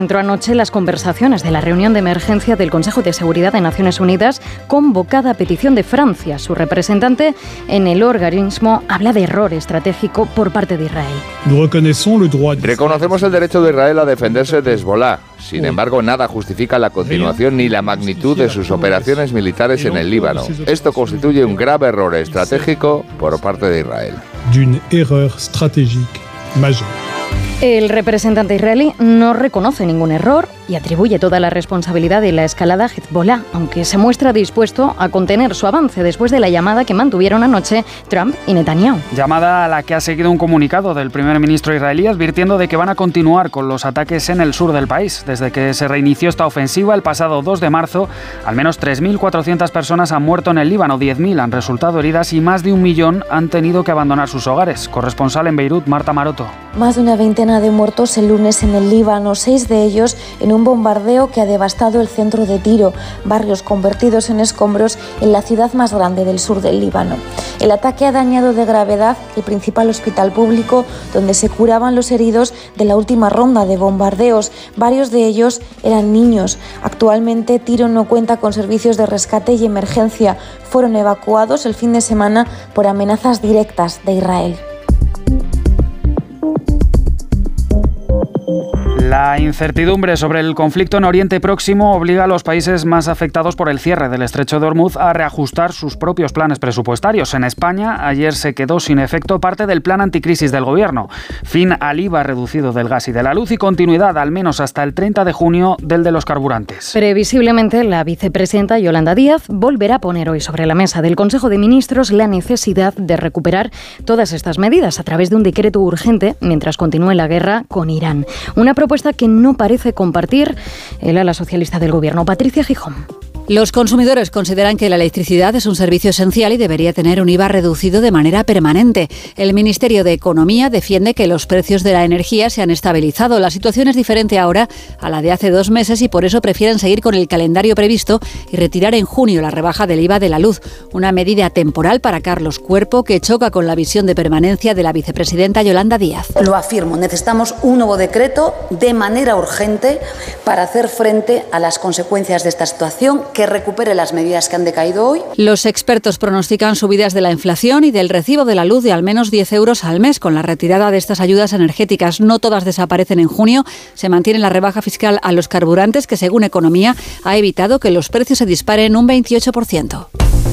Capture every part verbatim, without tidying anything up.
Entró anoche las conversaciones de la reunión de emergencia del Consejo de Seguridad de Naciones Unidas, convocada a petición de Francia. Su representante en el organismo habla de error estratégico por parte de Israel. Reconocemos el derecho de Israel a defenderse de Hezbolá. Sin embargo, nada justifica la continuación ni la magnitud de sus operaciones militares en el Líbano. Esto constituye un grave error estratégico por parte de Israel. El representante israelí no reconoce ningún error y atribuye toda la responsabilidad de la escalada a Hezbolá, aunque se muestra dispuesto a contener su avance después de la llamada que mantuvieron anoche Trump y Netanyahu. Llamada a la que ha seguido un comunicado del primer ministro israelí advirtiendo de que van a continuar con los ataques en el sur del país. Desde que se reinició esta ofensiva el pasado dos de marzo, al menos tres mil cuatrocientas personas han muerto en el Líbano, diez mil han resultado heridas y más de un millón han tenido que abandonar sus hogares. Corresponsal en Beirut, Marta Maroto. Más de una veintena de muertos el lunes en el Líbano, seis de ellos en un bombardeo que ha devastado el centro de Tiro, barrios convertidos en escombros en la ciudad más grande del sur del Líbano. El ataque ha dañado de gravedad el principal hospital público donde se curaban los heridos de la última ronda de bombardeos. Varios de ellos eran niños. Actualmente Tiro no cuenta con servicios de rescate y emergencia. Fueron evacuados el fin de semana por amenazas directas de Israel. La incertidumbre sobre el conflicto en Oriente Próximo obliga a los países más afectados por el cierre del estrecho de Hormuz a reajustar sus propios planes presupuestarios. En España, ayer se quedó sin efecto parte del plan anticrisis del gobierno. Fin al I V A reducido del gas y de la luz y continuidad, al menos hasta el treinta de junio, del de los carburantes. Previsiblemente, la vicepresidenta Yolanda Díaz volverá a poner hoy sobre la mesa del Consejo de Ministros la necesidad de recuperar todas estas medidas a través de un decreto urgente mientras continúe la guerra con Irán. Una propuesta que no parece compartir el ala socialista del gobierno, Patricia Gijón. Los consumidores consideran que la electricidad es un servicio esencial y debería tener un I V A reducido de manera permanente. El Ministerio de Economía defiende que los precios de la energía se han estabilizado. La situación es diferente ahora a la de hace dos meses y por eso prefieren seguir con el calendario previsto y retirar en junio la rebaja del I V A de la luz. Una medida temporal para Carlos Cuerpo que choca con la visión de permanencia de la vicepresidenta Yolanda Díaz. Lo afirmo, necesitamos un nuevo decreto de manera urgente para hacer frente a las consecuencias de esta situación, que recupere las medidas que han decaído hoy. Los expertos pronostican subidas de la inflación y del recibo de la luz de al menos diez euros al mes. Con la retirada de estas ayudas energéticas, no todas desaparecen en junio. Se mantiene la rebaja fiscal a los carburantes que, según Economía, ha evitado que los precios se disparen un veintiocho por ciento.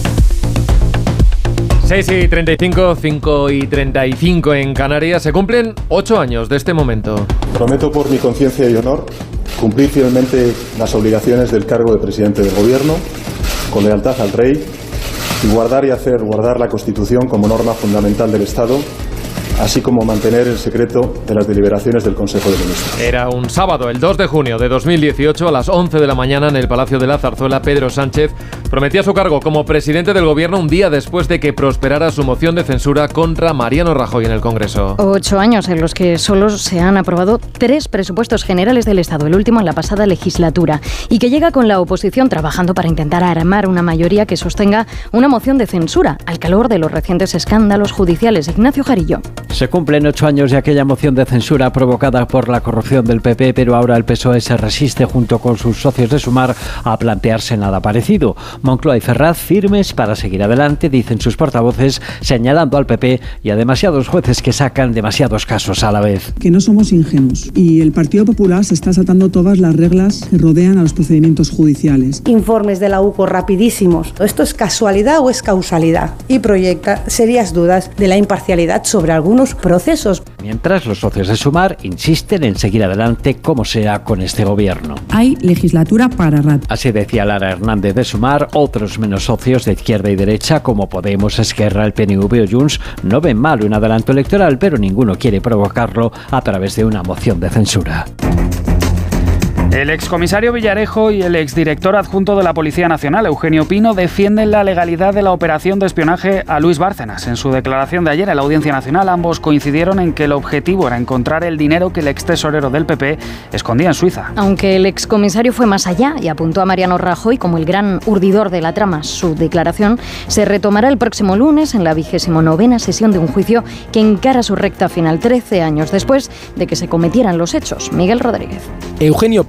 seis y treinta y cinco, cinco y treinta y cinco en Canarias. Se cumplen ocho años de este momento. Prometo por mi conciencia y honor cumplir fielmente las obligaciones del cargo de presidente del Gobierno, con lealtad al Rey, y guardar y hacer guardar la Constitución como norma fundamental del Estado, así como mantener el secreto de las deliberaciones del Consejo de Ministros. Era un sábado, el dos de junio de dos mil dieciocho, a las once de la mañana, en el Palacio de la Zarzuela. Pedro Sánchez prometía su cargo como presidente del Gobierno un día después de que prosperara su moción de censura contra Mariano Rajoy en el Congreso. Ocho años en los que solo se han aprobado tres presupuestos generales del Estado, el último en la pasada legislatura, y que llega con la oposición trabajando para intentar armar una mayoría que sostenga una moción de censura al calor de los recientes escándalos judiciales. Ignacio Jarillo. Se cumplen ocho años de aquella moción de censura provocada por la corrupción del P P, pero ahora el P S O E se resiste junto con sus socios de Sumar a plantearse nada parecido. Moncloa y Ferraz firmes para seguir adelante, dicen sus portavoces, señalando al P P y a demasiados jueces que sacan demasiados casos a la vez. Que no somos ingenuos y el Partido Popular se está saltando todas las reglas que rodean a los procedimientos judiciales. Informes de la U C O rapidísimos. ¿Esto es casualidad o es causalidad? Y proyecta serias dudas de la imparcialidad sobre algunos procesos. Mientras los socios de Sumar insisten en seguir adelante como sea con este gobierno. Hay legislatura para rato. Así decía Lara Hernández de Sumar. Otros menos socios de izquierda y derecha como Podemos, Esquerra, el P N V o Junts no ven mal un adelanto electoral, pero ninguno quiere provocarlo a través de una moción de censura. El excomisario Villarejo y el exdirector adjunto de la Policía Nacional, Eugenio Pino, defienden la legalidad de la operación de espionaje a Luis Bárcenas. En su declaración de ayer en la Audiencia Nacional, ambos coincidieron en que el objetivo era encontrar el dinero que el extesorero del P P escondía en Suiza. Aunque el excomisario fue más allá y apuntó a Mariano Rajoy como el gran urdidor de la trama, su declaración se retomará el próximo lunes en la vigésimo novena sesión de un juicio que encara su recta final trece años después de que se cometieran los hechos. Miguel Rodríguez. Eugenio